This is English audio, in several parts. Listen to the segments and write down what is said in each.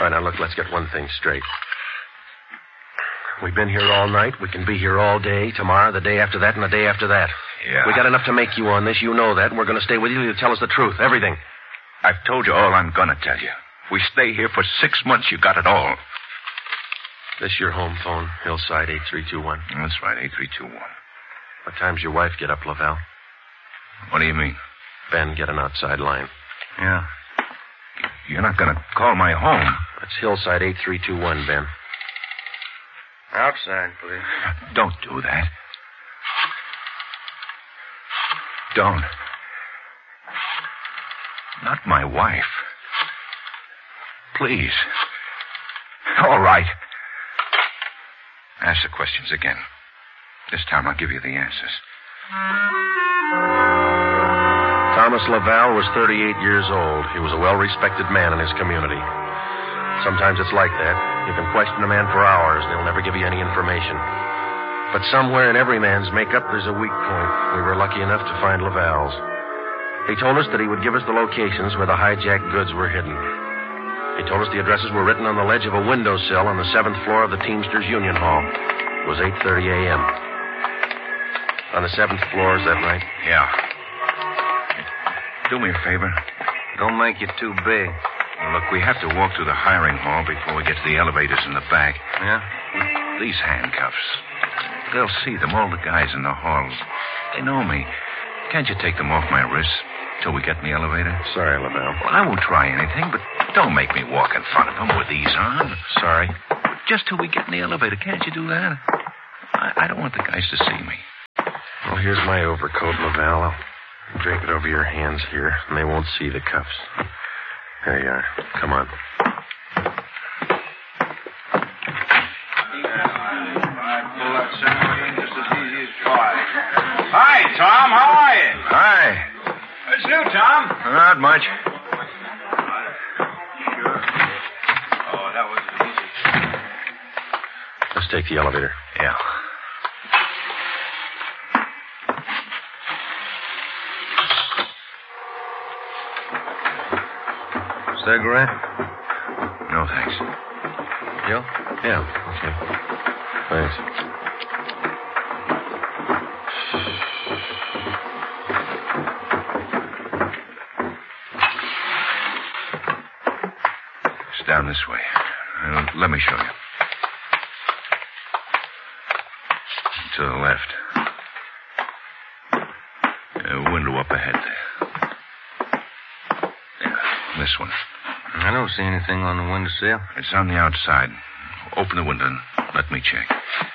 right, now, look, let's get one thing straight. We've been here all night. We can be here all day, tomorrow, the day after that, and the day after that. Yeah. We got enough to make you on this. You know that, and we're going to stay with you till you tell us the truth, everything. I've told you all I'm going to tell you. If we stay here for 6 months, you got it all. This your home phone, Hillside 8321. That's right, 8321. What time's your wife get up, Laval? What do you mean? Ben, get an outside line. Yeah. You're not going to call my home. That's Hillside 8321, Ben. Outside, please. Don't do that. Don't. Not my wife. Please. All right. Ask the questions again. This time I'll give you the answers. Thomas Laval was 38 years old. He was a well-respected man in his community. Sometimes it's like that. You can question a man for hours. They'll never give you any information. But somewhere in every man's makeup, there's a weak point. We were lucky enough to find Laval's. He told us that he would give us the locations where the hijacked goods were hidden. He told us the addresses were written on the ledge of a windowsill on the 7th floor of the Teamsters Union Hall. It was 8:30 a.m. On the 7th floor, is that right? Yeah. Do me a favor. Don't make it too big. Look, we have to walk through the hiring hall before we get to the elevators in the back. Yeah? These handcuffs. They'll see them, all the guys in the halls. They know me. Can't you take them off my wrists till we get in the elevator? Sorry, Laval. Well, I won't try anything, but don't make me walk in front of them with these on. Sorry. Just till we get in the elevator. Can't you do that? I don't want the guys to see me. Well, here's my overcoat, Laval. I'll drape it over your hands here, and they won't see the cuffs. There you are. Come on. Hi, Tom. How are you? Hi. What's new, Tom? Not much. Oh, that was easy. Let's take the elevator. Yeah. Cigarette? No, thanks. Joe? Yeah, okay. Thanks. It's down this way. Let me show you. To the left. Window up ahead there. Yeah, this one. I don't see anything on the windowsill. It's on the outside. Open the window and let me check.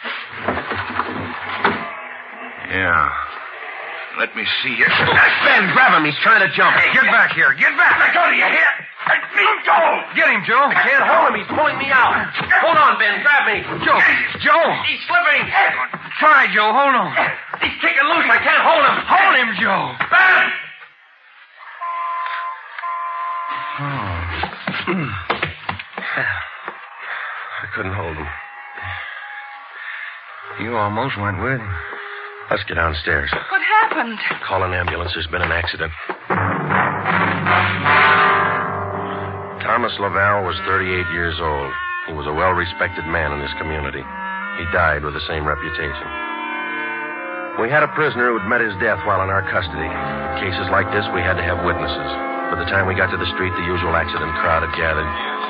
Yeah. Let me see here. Ben, grab him. He's trying to jump. Hey, get back here. Get back. Let go, do you hear? Let me go. Get him, Joe. I can't hold him. He's pulling me out. Hold on, Ben. Grab me. Joe. Joe. He's slipping. Try, Joe. Hold on. He's kicking loose. I can't hold him. Hold him, Joe. Ben! I couldn't hold him. You almost went with him. Let's get downstairs. What happened? Call an ambulance. There's been an accident. Thomas Laval was 38 years old. He was a well-respected man in his community. He died with the same reputation. We had a prisoner who'd met his death while in our custody. In cases like this, we had to have witnesses. By the time we got to the street, the usual accident crowd had gathered.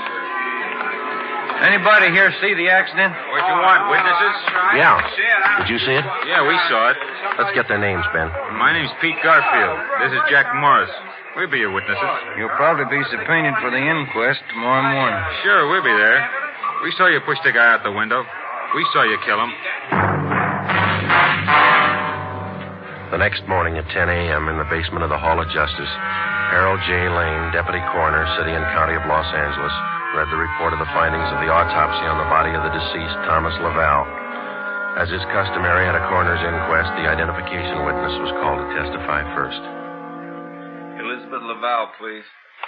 Anybody here see the accident? What you want, witnesses? Yeah. Did you see it? Yeah, we saw it. Let's get their names, Ben. My name's Pete Garfield. This is Jack Morris. We'll be your witnesses. You'll probably be subpoenaed for the inquest tomorrow morning. Sure, we'll be there. We saw you push the guy out the window. We saw you kill him. The next morning at 10 a.m. in the basement of the Hall of Justice, Harold J. Lane, Deputy Coroner, City and County of Los Angeles, read the report of the findings of the autopsy on the body of the deceased, Thomas Laval. As is customary at a coroner's inquest, the identification witness was called to testify first. Elizabeth Laval, please.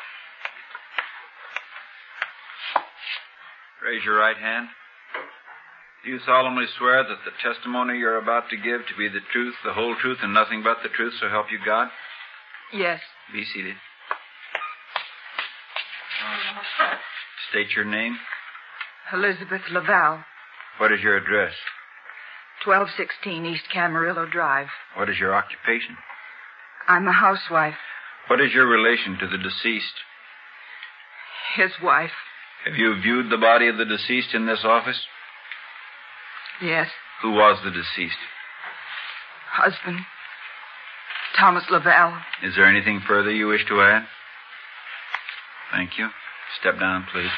Raise your right hand. Do you solemnly swear that the testimony you're about to give to be the truth, the whole truth, and nothing but the truth, so help you God? Yes. Be seated. State your name. Elizabeth Laval, What is your address? 1216 East Camarillo Drive. What is your occupation? I'm a housewife. What is your relation to the deceased? His wife. Have you viewed the body of the deceased in this office? Yes. Who was the deceased? Husband. Thomas Laval. Is there anything further you wish to add? Thank you. Step down, please.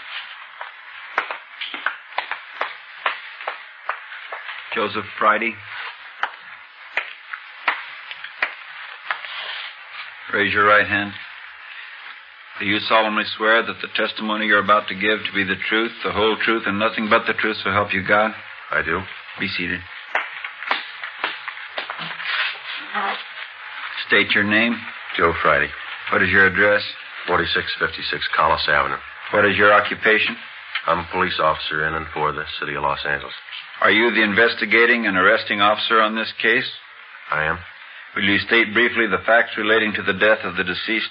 Joseph Friday. Raise your right hand. Do you solemnly swear that the testimony you're about to give to be the truth, the whole truth, and nothing but the truth, so help you God? I do. Be seated. State your name. Joe Friday, What is your address? 4656 Collis Avenue. What is your occupation? I'm a police officer in and for the city of Los Angeles. Are you the investigating and arresting officer on this case? I am. Will you state briefly the facts relating to the death of the deceased?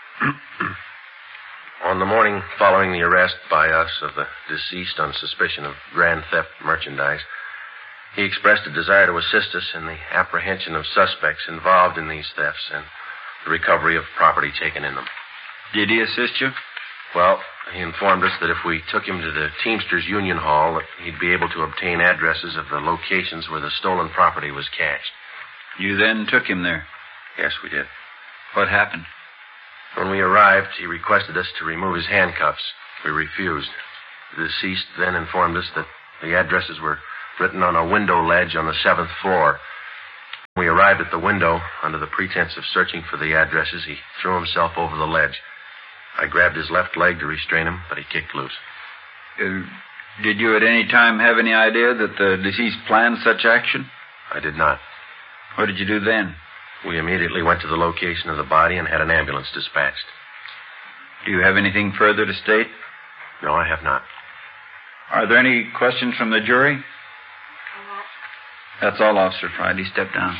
On the morning following the arrest by us of the deceased on suspicion of grand theft merchandise, he expressed a desire to assist us in the apprehension of suspects involved in these thefts and the recovery of property taken in them. Did he assist you? Well, he informed us that if we took him to the Teamsters Union Hall, that he'd be able to obtain addresses of the locations where the stolen property was cached. You then took him there. Yes, we did. What happened? When we arrived, he requested us to remove his handcuffs. We refused. The deceased then informed us that the addresses were written on a window ledge on the 7th floor. When we arrived at the window, under the pretense of searching for the addresses, he threw himself over the ledge. I grabbed his left leg to restrain him, but he kicked loose. Did you at any time have any idea that the deceased planned such action? I did not. What did you do then? We immediately went to the location of the body and had an ambulance dispatched. Do you have anything further to state? No, I have not. Are there any questions from the jury? That's all, Officer Friday. Step down.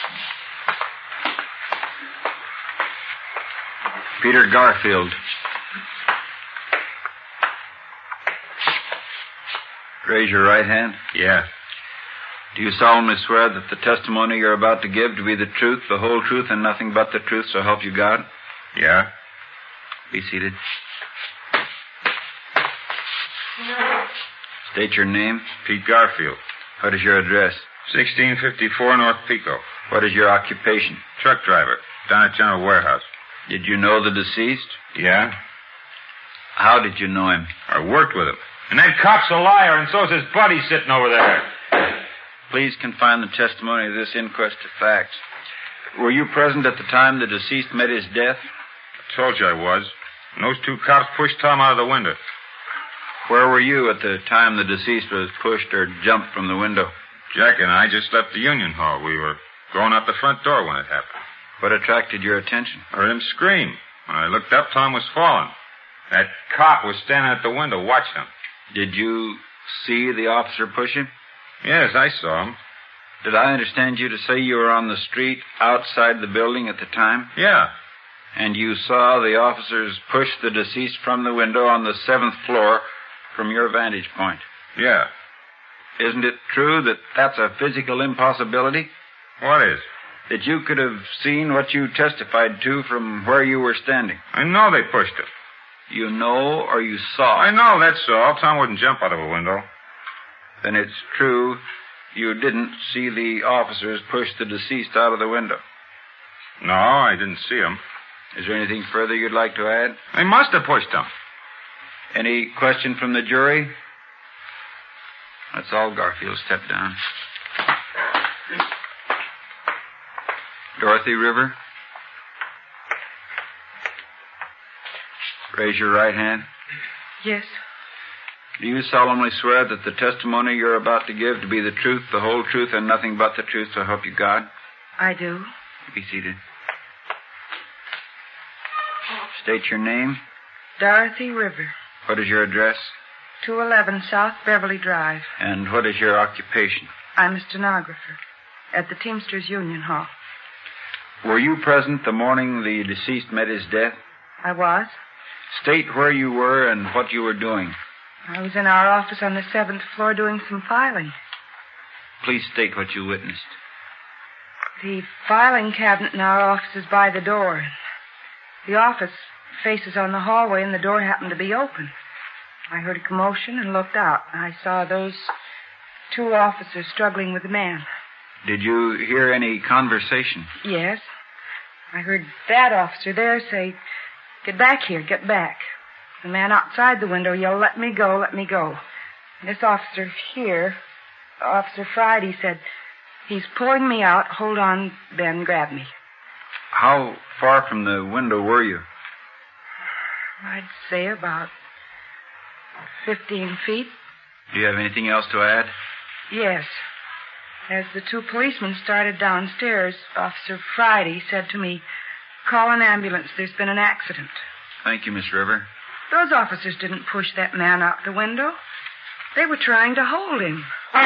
Peter Garfield. Raise your right hand. Yeah. Do you solemnly swear that the testimony you're about to give to be the truth, the whole truth, and nothing but the truth, so help you God? Yeah. Be seated. State your name. Pete Garfield. What is your address? 1654 North Pico. What is your occupation? Truck driver. Down at General Warehouse. Did you know the deceased? Yeah. How did you know him? I worked with him. And that cop's a liar, and so's his buddy sitting over there. Please confine the testimony of this inquest to facts. Were you present at the time the deceased met his death? I told you I was. And those two cops pushed Tom out of the window. Where were you at the time the deceased was pushed or jumped from the window? Jack and I just left the Union Hall. We were going out the front door when it happened. What attracted your attention? I heard him scream. When I looked up, Tom was falling. That cop was standing at the window watching him. Did you see the officer push him? Yes, I saw him. Did I understand you to say you were on the street outside the building at the time? Yeah. And you saw the officers push the deceased from the window on the 7th floor from your vantage point? Yeah. Isn't it true that that's a physical impossibility? What is? That you could have seen what you testified to from where you were standing? I know they pushed him. You know or you saw? I know, that's all. Tom wouldn't jump out of a window. Then it's true you didn't see the officers push the deceased out of the window? No, I didn't see him. Is there anything further you'd like to add? They must have pushed him. Any question from the jury? That's all, Garfield. Step down. Dorothy River. Raise your right hand. Yes. Do you solemnly swear that the testimony you're about to give to be the truth, the whole truth, and nothing but the truth, so help you God? I do. Be seated. State your name. Dorothy River. What is your address? 211 South Beverly Drive. And what is your occupation? I'm a stenographer at the Teamsters Union Hall. Were you present the morning the deceased met his death? I was. State where you were and what you were doing. I was in our office on the 7th floor doing some filing. Please state what you witnessed. The filing cabinet in our office is by the door. The office faces on the hallway, and the door happened to be open. I heard a commotion and looked out. I saw those 2 officers struggling with the man. Did you hear any conversation? Yes. I heard that officer there say, "Get back here, get back." The man outside the window yelled, "Let me go, let me go." And this officer here, Officer Friday, said, "He's pulling me out. Hold on, Ben, grab me." How far from the window were you? I'd say about 15 feet. Do you have anything else to add? Yes. As the 2 policemen started downstairs, Officer Friday said to me, "Call an ambulance. There's been an accident." Thank you, Miss River. Those officers didn't push that man out the window. They were trying to hold him.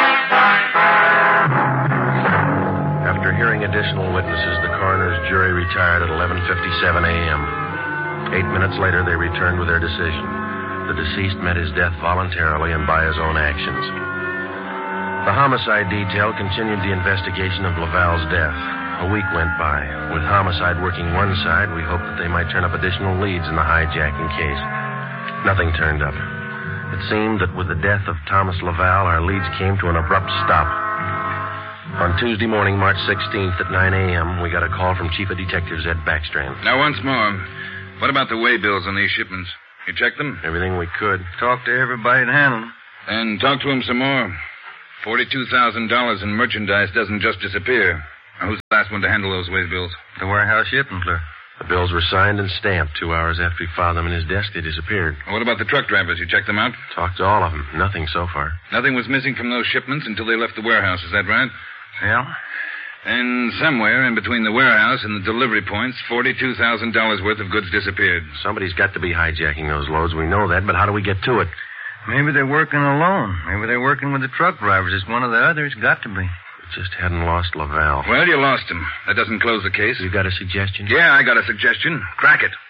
After hearing additional witnesses, the coroner's jury retired at 11:57 a.m. 8 minutes later, they returned with their decision. The deceased met his death voluntarily and by his own actions. The homicide detail continued the investigation of Laval's death. A week went by. With homicide working one side, we hoped that they might turn up additional leads in the hijacking case. Nothing turned up. It seemed that with the death of Thomas Laval, our leads came to an abrupt stop. On Tuesday morning, March 16th at 9 a.m., we got a call from Chief of Detectives Ed Backstrand. Now, once more, what about the way bills on these shipments? You checked them? Everything we could. Talk to everybody that handled them. And talk to them some more. $42,000 in merchandise doesn't just disappear. Now, who's the last one to handle those way bills? The warehouse shipping clerk. The bills were signed and stamped. 2 hours after he filed them in his desk, they disappeared. What about the truck drivers? You checked them out? Talked to all of them. Nothing so far. Nothing was missing from those shipments until they left the warehouse. Is that right? Yeah. And somewhere in between the warehouse and the delivery points, $42,000 worth of goods disappeared. Somebody's got to be hijacking those loads. We know that, but how do we get to it? Maybe they're working alone. Maybe they're working with the truck drivers. It's one of the others. Got to be. We just hadn't lost Laval. Well, you lost him. That doesn't close the case. You got a suggestion? Yeah, I got a suggestion. Crack it.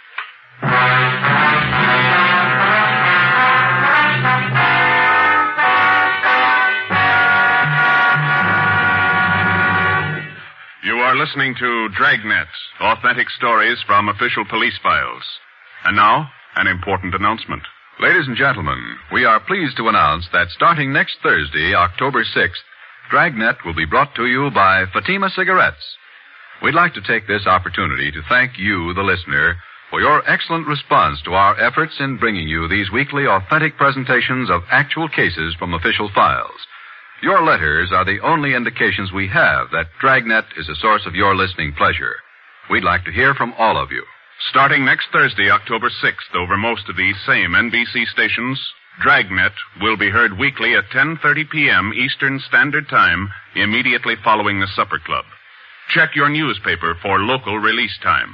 You are listening to Dragnet, authentic stories from official police files. And now, an important announcement. Ladies and gentlemen, we are pleased to announce that starting next Thursday, October 6th, Dragnet will be brought to you by Fatima Cigarettes. We'd like to take this opportunity to thank you, the listener, for your excellent response to our efforts in bringing you these weekly authentic presentations of actual cases from official files. Your letters are the only indications we have that Dragnet is a source of your listening pleasure. We'd like to hear from all of you. Starting next Thursday, October 6th, over most of these same NBC stations, Dragnet will be heard weekly at 10:30 p.m. Eastern Standard Time, immediately following the Supper Club. Check your newspaper for local release time.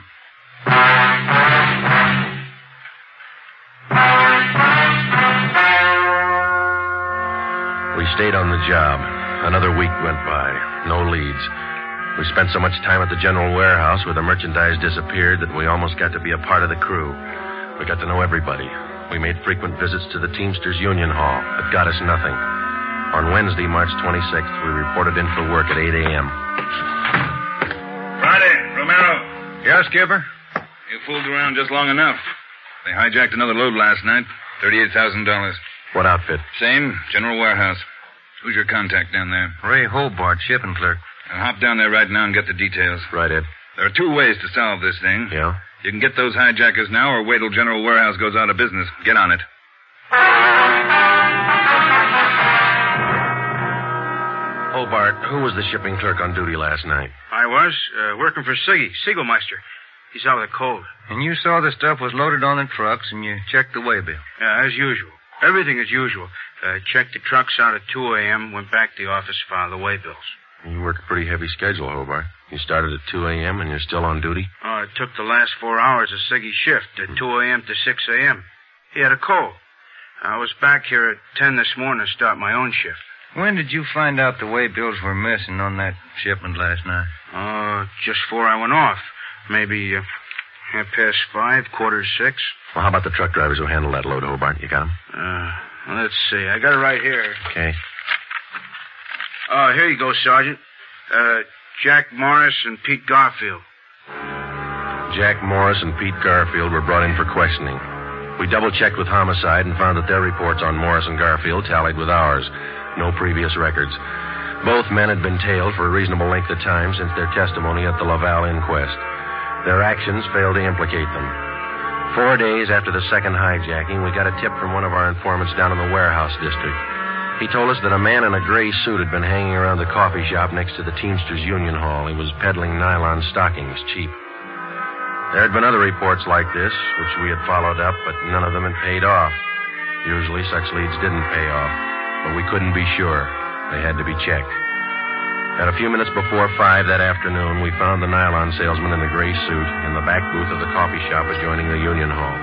We stayed on the job. Another week went by. No leads. We spent so much time at the general warehouse where the merchandise disappeared that we almost got to be a part of the crew. We got to know everybody. We made frequent visits to the Teamsters Union Hall, but got us nothing. On Wednesday, March 26th, we reported in for work at 8 a.m. Friday, Romero. Yeah, Skipper? You fooled around just long enough. They hijacked another load last night. $38,000. What outfit? Same, general warehouse. Who's your contact down there? Ray Hobart, shipping clerk. I'll hop down there right now and get the details. Right, Ed. There are 2 ways to solve this thing. Yeah? You can get those hijackers now or wait till General Warehouse goes out of business. Get on it. Hobart, who was the shipping clerk on duty last night? I was, working for Siggy, Siegelmeister. He's out with a cold. And you saw the stuff was loaded on the trucks, and you checked the waybill. Yeah, as usual. Everything as usual. Checked the trucks out at 2 a.m., went back to the office, filed the waybills. You worked a pretty heavy schedule, Hobart. You started at 2 a.m. and you're still on duty? Oh, it took the last 4 hours of Siggy's shift, at 2 a.m. to 6 a.m. He had a cold. I was back here at 10 this morning to start my own shift. When did you find out the waybills were missing on that shipment last night? Just before I went off. Maybe 5:30, 5:45. Well, how about the truck drivers who handled that load, Hobart? You got them? Let's see. I got it right here. Okay. Here you go, Sergeant. Jack Morris and Pete Garfield. Jack Morris and Pete Garfield were brought in for questioning. We double-checked with Homicide and found that their reports on Morris and Garfield tallied with ours. No previous records. Both men had been tailed for a reasonable length of time since their testimony at the Laval inquest. Their actions failed to implicate them. 4 days after the second hijacking, we got a tip from one of our informants down in the warehouse district. He told us that a man in a gray suit had been hanging around the coffee shop next to the Teamsters Union Hall. He was peddling nylon stockings, cheap. There had been other reports like this, which we had followed up, but none of them had paid off. Usually such leads didn't pay off, but we couldn't be sure. They had to be checked. At a few minutes before 5 that afternoon, we found the nylon salesman in the gray suit in the back booth of the coffee shop adjoining the Union Hall.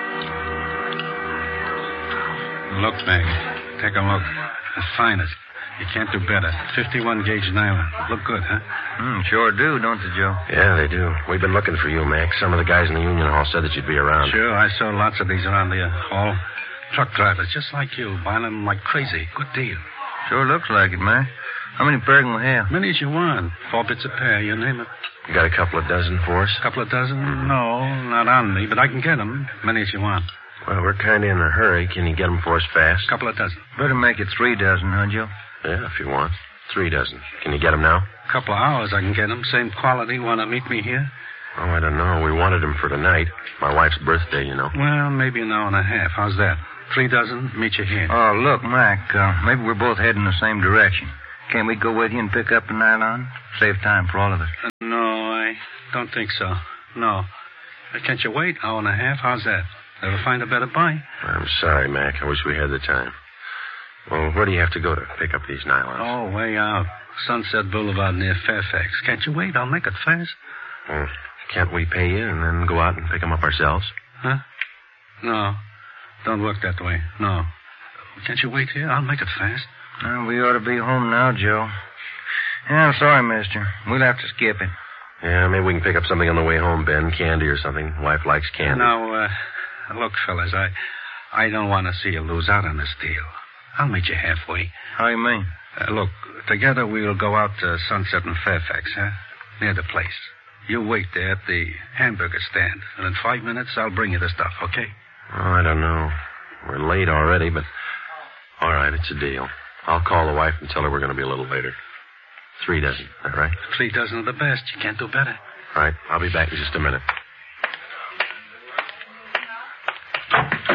Look, Meg. Take a look. The finest. You can't do better. 51-gauge nylon. Look good, huh? Sure do, don't they, Joe? Yeah, they do. We've been looking for you, Mac. Some of the guys in the Union Hall said that you'd be around. Sure, I saw lots of these around the hall. Truck drivers, just like you, buying them like crazy. Good deal. Sure looks like it, man. How many pair can we have? Many as you want. 4 bits a pair, you name it. You got a couple of dozen for us? Couple of dozen? No, not on me, but I can get them. Many as you want. Well, we're kind of in a hurry. Can you get them for us fast? Couple of dozen. Better make it 3 dozen, huh, Joe? Yeah, if you want. 3 dozen. Can you get them now? Couple of hours I can get them. Same quality. Want to meet me here? Oh, I don't know. We wanted them for tonight. My wife's birthday, you know. Well, maybe an hour and a half. How's that? 3 dozen, meet you here. Oh, look, Mac, maybe we're both heading the same direction. Can't we go with you and pick up the nylon? Save time for all of us. No, I don't think so. No. Can't you wait? Hour and a half? How's that? Ever find a better buy? I'm sorry, Mac. I wish we had the time. Well, where do you have to go to pick up these nylons? Oh, way out. Sunset Boulevard near Fairfax. Can't you wait? I'll make it fast. Well, can't we pay you and then go out and pick them up ourselves? Huh? No. Don't work that way. No. Can't you wait here? I'll make it fast. Well, we ought to be home now, Joe. Yeah, I'm sorry, mister. We'll have to skip it. Yeah, maybe we can pick up something on the way home, Ben. Candy or something. Wife likes candy. Now, look, fellas, I don't want to see you lose out on this deal. I'll meet you halfway. How you mean? Look, together we'll go out to Sunset and Fairfax, huh? Near the place. You wait there at the hamburger stand, and in 5 minutes I'll bring you the stuff, okay? Oh, I don't know. We're late already, but... All right, it's a deal. I'll call the wife and tell her we're going to be a little later. 3 dozen, is that right? 3 dozen of the best. You can't do better. All right, I'll be back in just a minute.